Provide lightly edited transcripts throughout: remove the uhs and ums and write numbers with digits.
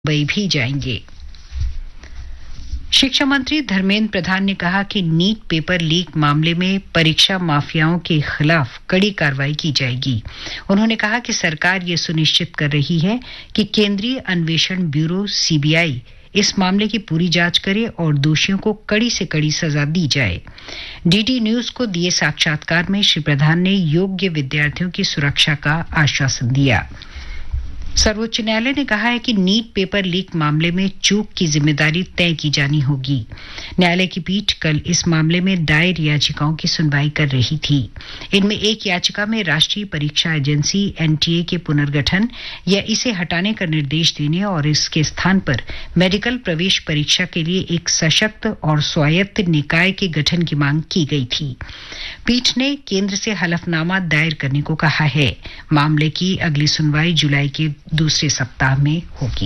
मुंबई भी जाएंगे। शिक्षा मंत्री धर्मेंद्र प्रधान ने कहा कि नीट पेपर लीक मामले में परीक्षा माफियाओं के खिलाफ कड़ी कार्रवाई की जाएगी। उन्होंने कहा कि सरकार ये सुनिश्चित कर रही है कि केंद्रीय अन्वेषण ब्यूरो सीबीआई इस मामले की पूरी जांच करे और दोषियों को कड़ी से कड़ी सजा दी जाए। डीडी न्यूज को दिए साक्षात्कार में श्री प्रधान ने योग्य विद्यार्थियों की सुरक्षा का आश्वासन दिया। सर्वोच्च न्यायालय ने कहा है कि नीट पेपर लीक मामले में चूक की जिम्मेदारी तय की जानी होगी। न्यायालय की पीठ कल इस मामले में दायर याचिकाओं की सुनवाई कर रही थी। इनमें एक याचिका में राष्ट्रीय परीक्षा एजेंसी एनटीए के पुनर्गठन या इसे हटाने का निर्देश देने और इसके स्थान पर मेडिकल प्रवेश परीक्षा के लिए एक सशक्त और स्वायत्त निकाय के गठन की मांग की गई थी। पीठ ने केंद्र से हलफनामा दायर करने को कहा है। मामले की अगली सुनवाई जुलाई के दूसरे सप्ताह में होगी।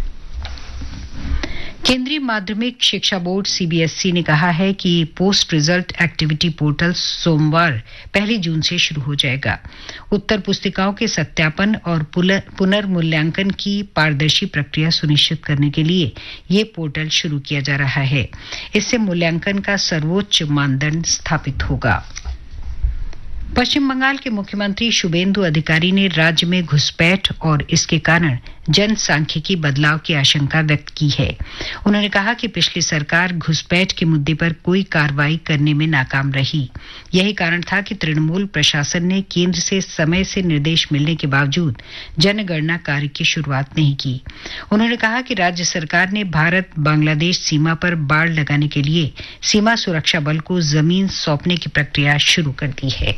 केंद्रीय माध्यमिक शिक्षा बोर्ड सीबीएसई ने कहा है कि पोस्ट रिजल्ट एक्टिविटी पोर्टल सोमवार 1 जून से शुरू हो जाएगा। उत्तर पुस्तिकाओं के सत्यापन और पुनर्मूल्यांकन की पारदर्शी प्रक्रिया सुनिश्चित करने के लिए ये पोर्टल शुरू किया जा रहा है। इससे मूल्यांकन का सर्वोच्च मानदंड स्थापित होगा। पश्चिम बंगाल के मुख्यमंत्री शुभेंदु अधिकारी ने राज्य में घुसपैठ और इसके कारण जनसांख्यिकी बदलाव की आशंका व्यक्त की है। उन्होंने कहा कि पिछली सरकार घुसपैठ के मुद्दे पर कोई कार्रवाई करने में नाकाम रही। यही कारण था कि तृणमूल प्रशासन ने केंद्र से समय से निर्देश मिलने के बावजूद जनगणना कार्य की शुरुआत नहीं की। उन्होंने कहा कि राज्य सरकार ने भारत बांग्लादेश सीमा पर बाड़ लगाने के लिए सीमा सुरक्षा बल को जमीन सौंपने की प्रक्रिया शुरू कर दी है।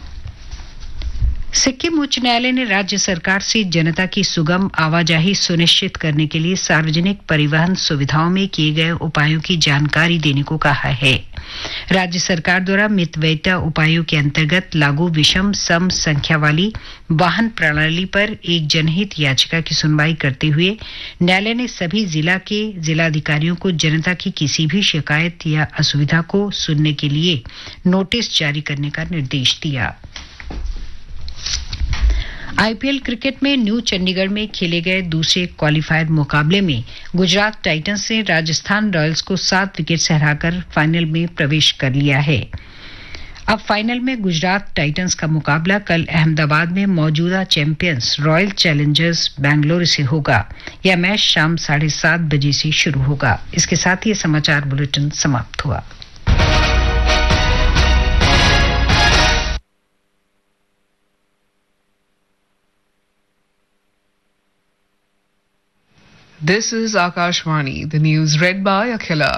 सिक्किम उच्च न्यायालय ने राज्य सरकार से जनता की सुगम आवाजाही सुनिश्चित करने के लिए सार्वजनिक परिवहन सुविधाओं में किए गए उपायों की जानकारी देने को कहा है। राज्य सरकार द्वारा मितव्ययिता उपायों के अंतर्गत लागू विषम सम संख्या वाली वाहन प्रणाली पर एक जनहित याचिका की सुनवाई करते हुए न्यायालय ने सभी जिला के जिलाधिकारियों को जनता की किसी भी शिकायत या असुविधा को सुनने के लिए नोटिस जारी करने का निर्देश दिया। आईपीएल क्रिकेट में न्यू चंडीगढ़ में खेले गए दूसरे क्वालिफायर मुकाबले में गुजरात टाइटंस ने राजस्थान रॉयल्स को 7 विकेट से हराकर फाइनल में प्रवेश कर लिया है। अब फाइनल में गुजरात टाइटंस का मुकाबला कल अहमदाबाद में मौजूदा चैंपियंस रॉयल चैलेंजर्स बेंगलुरु से होगा। यह मैच शाम 7:30 बजे से शुरू होगा। इसके साथ ही समाचार बुलेटिन समाप्त हुआ। This is Akashvani, the news read by Akhila.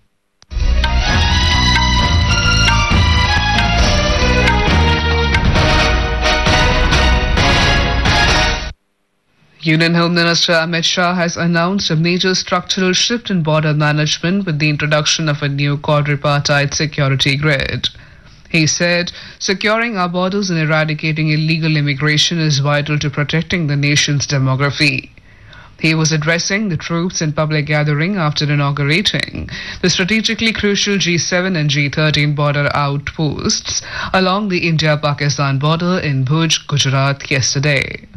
Union Home Minister Amit Shah has announced a major structural shift in border management with the introduction of a new quadripartite security grid. He said, securing our borders and eradicating illegal immigration is vital to protecting the nation's demography. He was addressing the troops in public gathering after inaugurating the strategically crucial G7 and G13 border outposts along the India-Pakistan border in Bhuj, Gujarat yesterday.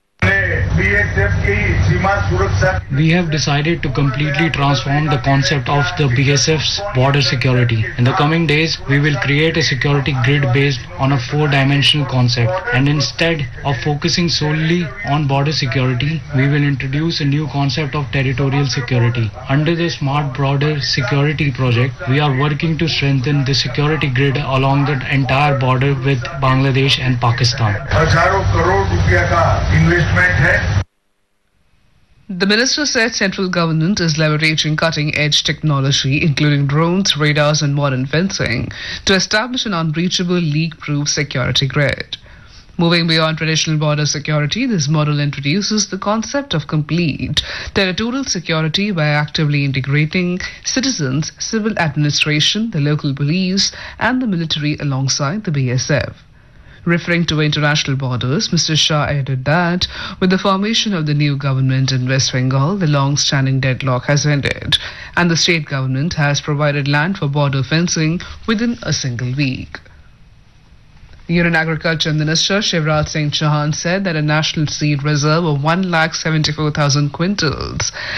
We have decided to completely transform the concept of the BSF's border security. In the coming days, we will create a security grid based on a 4-dimensional concept, and instead of focusing solely on border security, we will introduce a new concept of territorial security. Under the Smart Border Security Project, we are working to strengthen the security grid along the entire border with Bangladesh and Pakistan. The minister said central government is leveraging cutting-edge technology, including drones, radars and modern fencing, to establish an unbreachable leak-proof security grid. Moving beyond traditional border security, this model introduces the concept of complete territorial security by actively integrating citizens, civil administration, the local police and the military alongside the BSF. Referring to international borders, Mr. Shah added that with the formation of the new government in West Bengal, the long-standing deadlock has ended and the state government has provided land for border fencing within a single week. Union Agriculture Minister Shivraj Singh Chauhan said that a national seed reserve of 1,74,000 quintals